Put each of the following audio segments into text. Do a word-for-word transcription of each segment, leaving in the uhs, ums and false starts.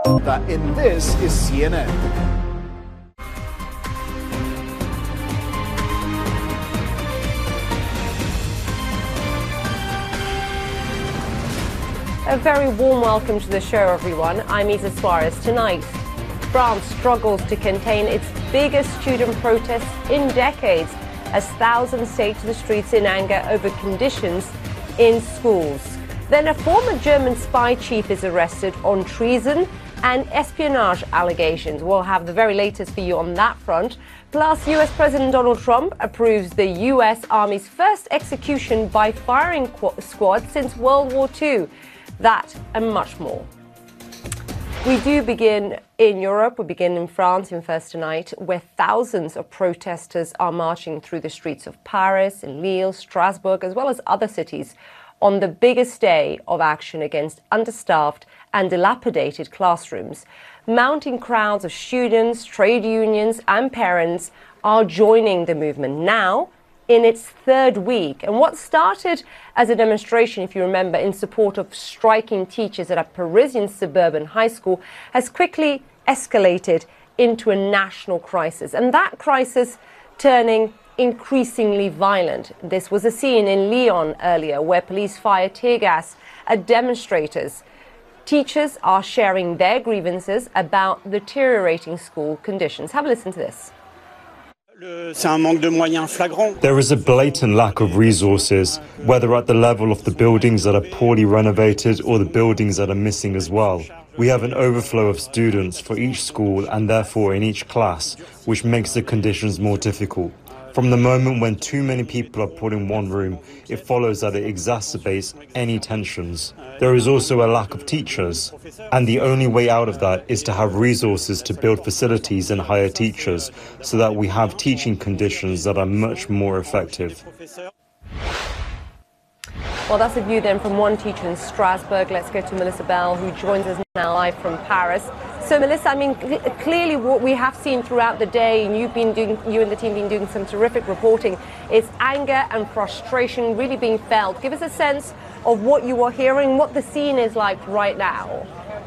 That in this is C N N. A very warm welcome to the show, everyone. I'm Isa Suarez. Tonight, France struggles to contain its biggest student protests in decades as thousands take to the streets in anger over conditions in schools. Then a former German spy chief is arrested on treason and espionage allegations. We'll have the very latest for you on that front. Plus, U S President Donald Trump approves the U S Army's first execution by firing squad since World War Two. That and much more. We do begin in Europe. We begin in France in First Tonight, where thousands of protesters are marching through the streets of Paris, and Lille, Strasbourg, as well as other cities on the biggest day of action against understaffed and dilapidated classrooms. Mounting crowds of students, trade unions and parents are joining the movement now in its third week. And what started as a demonstration, if you remember, in support of striking teachers at a Parisian suburban high school has quickly escalated into a national crisis. And that crisis turning increasingly violent. This was a scene in Lyon earlier where police fired tear gas at demonstrators. Teachers are sharing their grievances about deteriorating school conditions. Have a listen to this. There is a blatant lack of resources, whether at the level of the buildings that are poorly renovated or the buildings that are missing as well. We have an overflow of students for each school and therefore in each class, which makes the conditions more difficult. From the moment when too many people are put in one room, it follows that it exacerbates any tensions. There is also a lack of teachers, and the only way out of that is to have resources to build facilities and hire teachers so that we have teaching conditions that are much more effective. Well, that's a view then from one teacher in Strasbourg. Let's go to Melissa Bell, who joins us now live from Paris. So, Melissa, I mean, clearly what we have seen throughout the day, and you've been doing, you and the team been doing some terrific reporting, is anger and frustration really being felt. Give us a sense of what you are hearing, what the scene is like right now.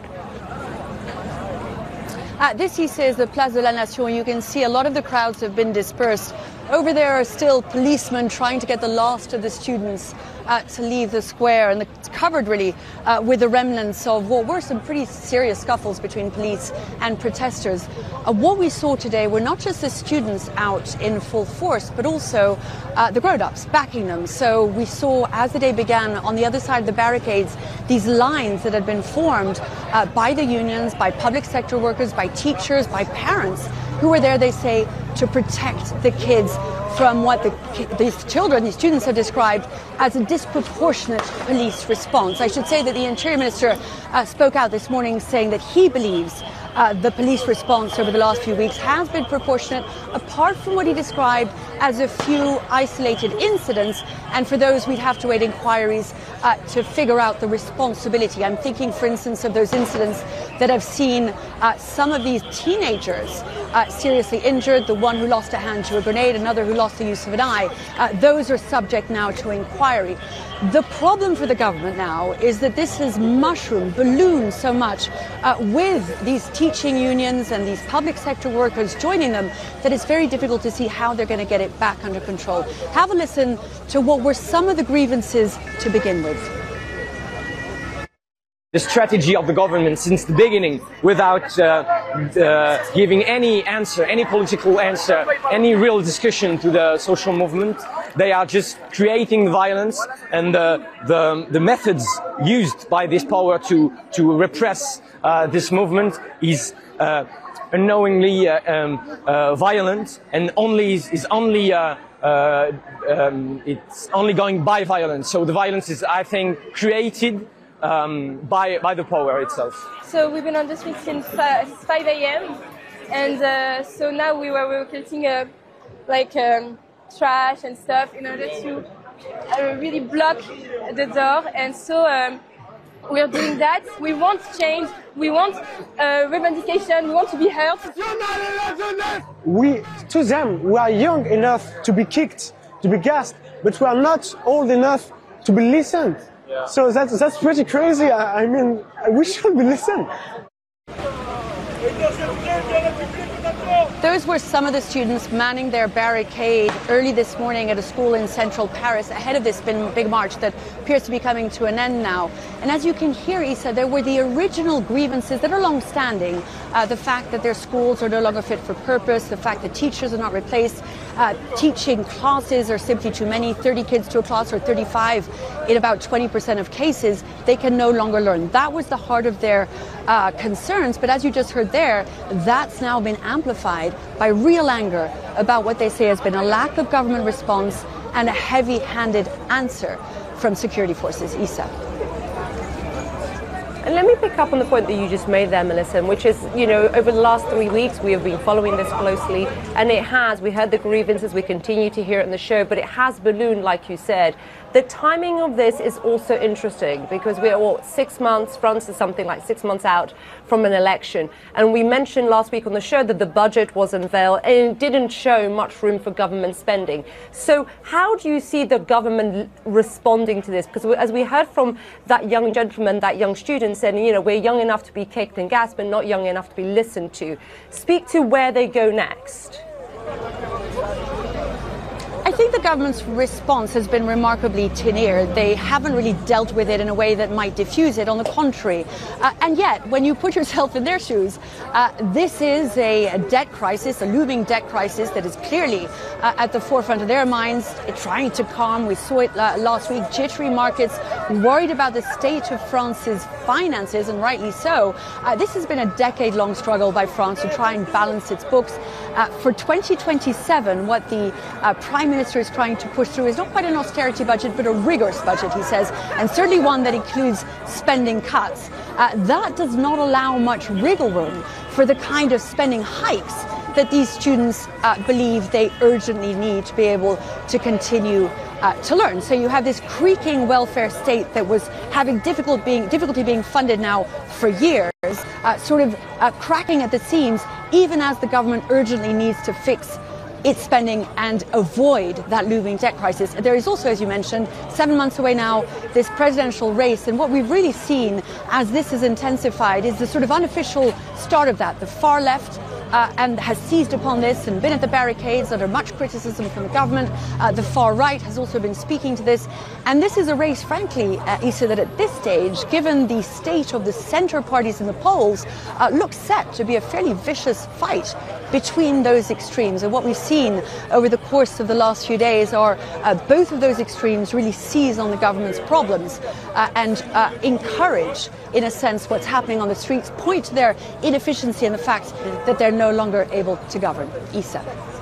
Uh, this, he says, the Place de la Nation. You can see a lot of the crowds have been dispersed. Over there are still policemen trying to get the last of the students uh, to leave the square, and it's covered really uh, with the remnants of what were some pretty serious scuffles between police and protesters. Uh, what we saw today were not just the students out in full force, but also uh, the grown-ups backing them. So we saw, as the day began, on the other side of the barricades, these lines that had been formed uh, by the unions, by public sector workers, by teachers, by parents who were there, they say, to protect the kids from what the, these children, these students have described as a disproportionate police response. I should say that the Interior Minister uh, spoke out this morning saying that he believes uh, the police response over the last few weeks has been proportionate, apart from what he described as a few isolated incidents. And for those, we'd have to wait inquiries uh, to figure out the responsibility. I'm thinking, for instance, of those incidents that have seen uh, some of these teenagers uh, seriously injured, the one who lost a hand to a grenade, another who lost the use of an eye. Uh, those are subject now to inquiry. The problem for the government now is that this has mushroomed, ballooned so much uh, with these teaching unions and these public sector workers joining them that it's very difficult to see how they're going to get it back under control. Have a listen to what were some of the grievances to begin with. The strategy of the government since the beginning, without uh, uh, giving any answer, any political answer, any real discussion to the social movement. They are just creating violence, and uh, the, the methods used by this power to, to repress uh, this movement is uh, unknowingly uh, um, uh, violent, and only is, is only uh, uh, um, it's only going by violence. So the violence is, I think, created Um, by, by the power itself. So we've been on the street since five A M and uh, so now we were, we were collecting uh, like um, trash and stuff in order to uh, really block the door, and so um, we're doing that. We want change, we want uh, revendication, we want to be heard. We, to them, we are young enough to be kicked, to be gassed, but we are not old enough to be listened. Yeah. So that's, that's pretty crazy. I, I mean, we should be listened. Those were some of the students manning their barricade early this morning at a school in central Paris ahead of this big march that appears to be coming to an end now. And as you can hear, Issa, there were the original grievances that are long-standing. Uh, the fact that their schools are no longer fit for purpose, the fact that teachers are not replaced, uh, teaching classes are simply too many, thirty kids to a class or thirty-five in about twenty percent of cases, they can no longer learn. That was the heart of their uh, concerns, but as you just heard there, that's now been amplified by real anger about what they say has been a lack of government response and a heavy-handed answer from security forces. Issa. And let me pick up on the point that you just made there, Melissa, which is, you know, over the last three weeks, we have been following this closely, and it has, we heard the grievances, we continue to hear it in the show, but it has ballooned, like you said. The timing of this is also interesting because we're all six months, France is something like six months out from an election. And we mentioned last week on the show that the budget was unveiled and it didn't show much room for government spending. So how do you see the government responding to this? Because as we heard from that young gentleman, that young student said, you know, we're young enough to be kicked and gassed, but not young enough to be listened to. Speak to where they go next. I think the government's response has been remarkably tin-eared. They haven't really dealt with it in a way that might diffuse it, on the contrary. Uh, and yet, when you put yourself in their shoes, uh, this is a, a debt crisis, a looming debt crisis that is clearly uh, at the forefront of their minds, trying to calm. We saw it uh, last week, jittery markets, worried about the state of France's finances, and rightly so. Uh, this has been a decade-long struggle by France to try and balance its books. Uh, for twenty twenty-seven, what the uh, Prime Minister is trying to push through is not quite an austerity budget, but a rigorous budget, he says, and certainly one that includes spending cuts. Uh, that does not allow much wiggle room for the kind of spending hikes that these students uh, believe they urgently need to be able to continue uh, to learn. So you have this creaking welfare state that was having difficult being, difficulty being funded now for years, uh, sort of uh, cracking at the seams, even as the government urgently needs to fix its spending and avoid that looming debt crisis. There is also, as you mentioned, seven months away now, this presidential race. And what we've really seen as this has intensified is the sort of unofficial start of that. The far left Uh, and has seized upon this and been at the barricades under much criticism from the government. Uh, the far right has also been speaking to this. And this is a race, frankly, uh, Issa, that at this stage, given the state of the centre parties in the polls, uh, looks set to be a fairly vicious fight between those extremes. And what we've seen over the course of the last few days are uh, both of those extremes really seize on the government's problems uh, and uh, encourage, in a sense, what's happening on the streets, point to their inefficiency and the fact that they're no longer able to govern. Issa.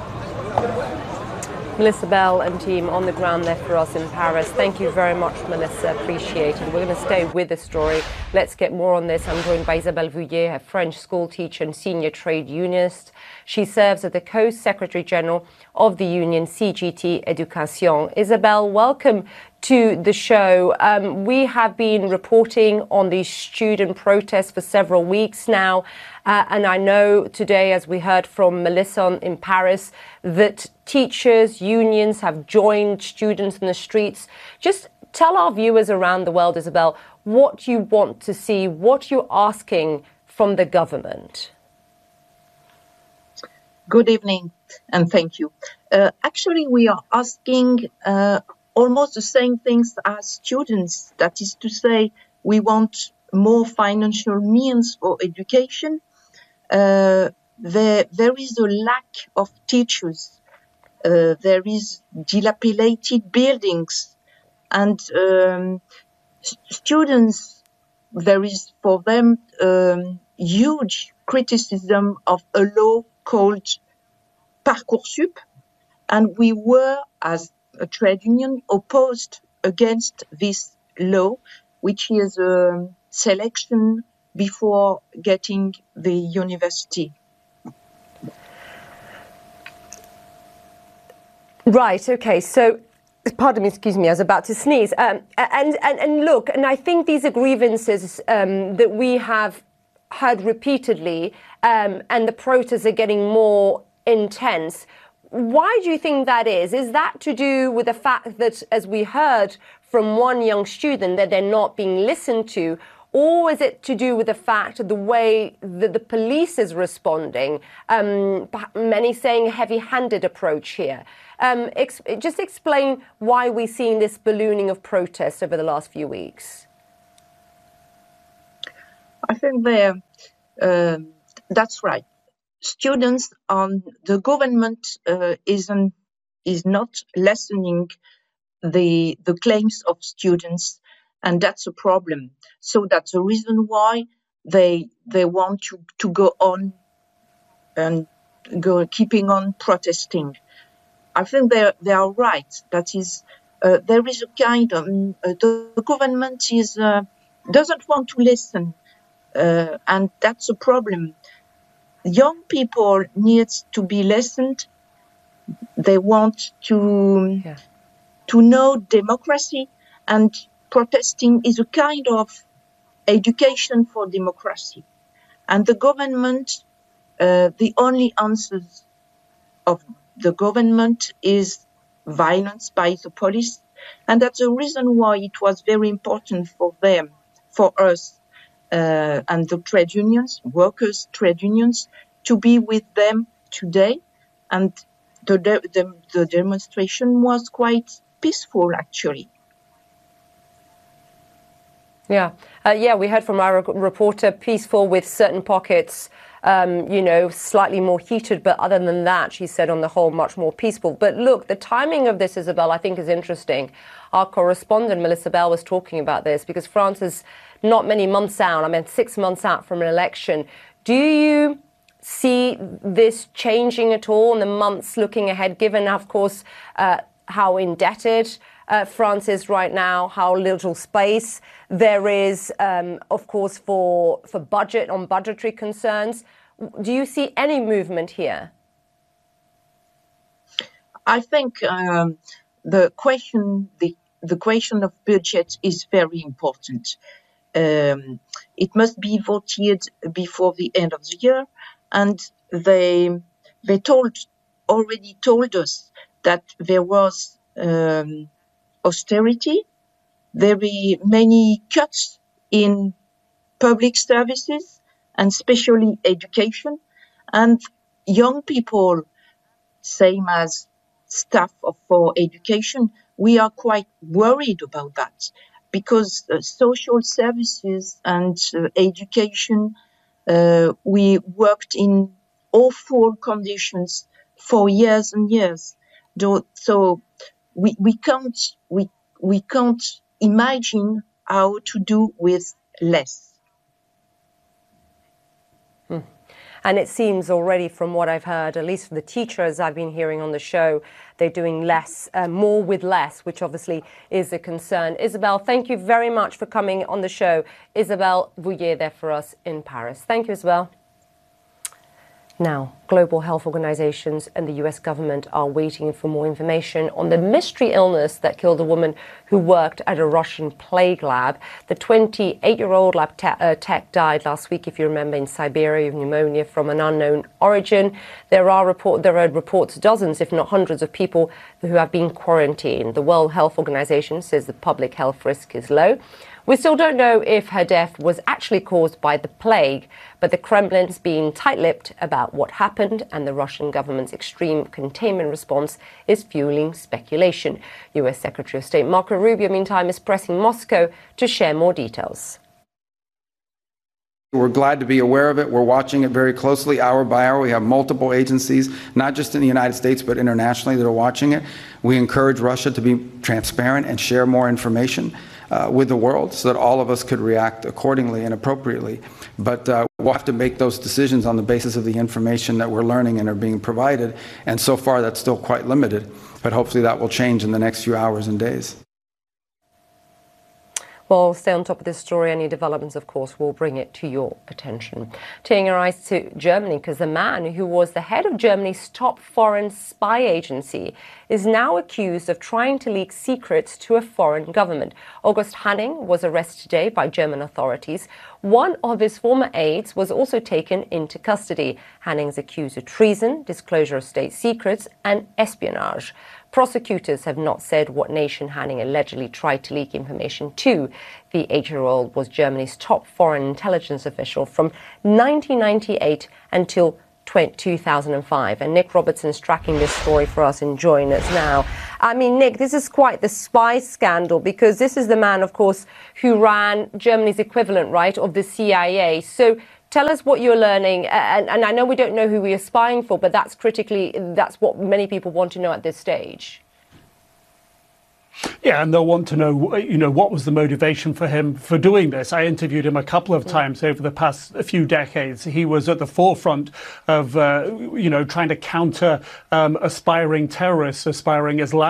Melissa Bell and team on the ground there for us in Paris. Thank you very much, Melissa. Appreciate it. We're going to stay with the story. Let's get more on this. I'm joined by Isabelle Vuillet, a French school teacher and senior trade unionist. She serves as the co-secretary general of the union C G T Education. Isabelle, welcome to the show. Um, we have been reporting on these student protests for several weeks now. Uh, and I know today, as we heard from Melissa in Paris, that teachers, unions have joined students in the streets. Just tell our viewers around the world, Isabelle, what you want to see, what you're asking from the government. Good evening, and thank you. Uh, actually, we are asking uh, almost the same things as students. That is to say, we want more financial means for education. Uh, there, there is a lack of teachers. Uh, there is dilapidated buildings, and um, students, there is for them um, huge criticism of a law called Parcoursup, and we were, as a trade union, opposed against this law, which is a selection before getting the university. Right, okay, so, pardon me, excuse me, I was about to sneeze. Um, and, and, and look, and I think these are grievances um, that we have heard repeatedly, um, and the protests are getting more intense. Why do you think that is? Is that to do with the fact that, as we heard from one young student, that they're not being listened to? Or is it to do with the fact of the way that the police is responding? Um, many saying a heavy-handed approach here. Um, ex- just explain why we're seeing this ballooning of protests over the last few weeks. I think they're, uh, that's right. Students on the government uh, isn't is not lessening the the claims of students, and that's a problem. So that's the reason why they they want to, to go on and go keeping on protesting. I think they they are right. That is, uh, there is a kind of uh, the government is uh, doesn't want to listen, uh, and that's a problem. Young people need to be listened. They want to yeah. to know democracy, and protesting is a kind of education for democracy. And the government, uh, the only answers of the government is violence by the police, and that's the reason why it was very important for them, for us, Uh, and the trade unions, workers' trade unions, to be with them today. And the, de- the, the demonstration was quite peaceful, actually. Yeah, uh, yeah, we heard from our reporter, peaceful with certain pockets, um, you know, slightly more heated. But other than that, she said on the whole, much more peaceful. But look, the timing of this, Isabel, I think is interesting. Our correspondent, Melissa Bell, was talking about this because France is not many months out, I mean, six months out from an election. Do you see this changing at all in the months looking ahead, given, of course, uh, how indebted uh, France is right now, how little space there is, um, of course, for, for budget, on budgetary concerns? Do you see any movement here? I think um, the question, the, the question of budget is very important. Um, it must be voted before the end of the year, and they they told already told us that there was um, austerity, very many cuts in public services and especially education, and young people, same as staff for education, we are quite worried about that. Because uh, social services and uh, education, uh, we worked in awful conditions for years and years. So we, we can't we we can't imagine how to do with less. Hmm. And it seems already from what I've heard, at least for the teachers I've been hearing on the show, they're doing less, uh, more with less, which obviously is a concern. Isabel, thank you very much for coming on the show. Isabel Vouillet there for us in Paris. Thank you, Isabel. Now, global health organizations and the U S government are waiting for more information on the mystery illness that killed a woman who worked at a Russian plague lab. The twenty-eight-year-old lab te- uh, tech died last week, if you remember, in Siberia of pneumonia from an unknown origin. There are report there are reports dozens, if not hundreds, of people who have been quarantined. The World Health Organization says the public health risk is low. We still don't know if her death was actually caused by the plague, but the Kremlin's been tight-lipped about what happened, and the Russian government's extreme containment response is fueling speculation. U S Secretary of State Marco Rubio, meantime, is pressing Moscow to share more details. We're glad to be aware of it. We're watching it very closely, hour by hour. We have multiple agencies, not just in the United States, but internationally, that are watching it. We encourage Russia to be transparent and share more information uh, with the world so that all of us could react accordingly and appropriately. But uh, we'll have to make those decisions on the basis of the information that we're learning and are being provided. And so far, that's still quite limited. But hopefully that will change in the next few hours and days. Well, stay on top of this story. Any developments, of course, will bring it to your attention. Turning our eyes to Germany, because the man who was the head of Germany's top foreign spy agency is now accused of trying to leak secrets to a foreign government. August Hanning was arrested today by German authorities. One of his former aides was also taken into custody. Hanning's accused of treason, disclosure of state secrets, and espionage. Prosecutors have not said what nation Hanning allegedly tried to leak information to. The eight-year-old was Germany's top foreign intelligence official from nineteen ninety-eight until two thousand five. And Nick Robertson's tracking this story for us and joining us now. I mean, Nick, this is quite the spy scandal, because this is the man, of course, who ran Germany's equivalent, right, of the C I A. So tell us what you're learning. And, and I know we don't know who we are spying for, but that's critically, that's what many people want to know at this stage. Yeah, and they'll want to know, you know, what was the motivation for him for doing this. I interviewed him a couple of times over the past few decades. He was at the forefront of, uh, you know, trying to counter um, aspiring terrorists, aspiring Islam.